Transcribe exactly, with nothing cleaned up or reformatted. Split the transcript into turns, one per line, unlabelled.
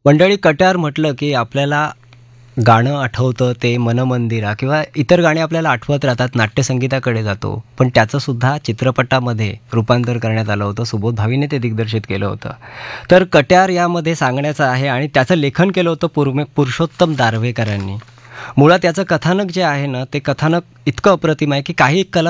मंडळी, कट्यार म्हटलं की आपल्याला गाणं आठवतं ते मनमंदिरा किंवा इतर गाणी आपल्याला आठवत राहतात, नाट्यसंगीताकडे जातो. पण त्याचंसुद्धा चित्रपटामध्ये रूपांतर करण्यात आलं होतं. सुबोध भावीने ते दिग्दर्शित केलं होतं. तर कट्यार यामध्ये सांगण्याचं आहे आणि त्याचं लेखन केलं होतं पुरमे पुरुषोत्तम दारव्हेकरांनी. मुळात याचं कथानक जे आहे ना, ते कथानक इतकं अप्रतिम आहे की काही कला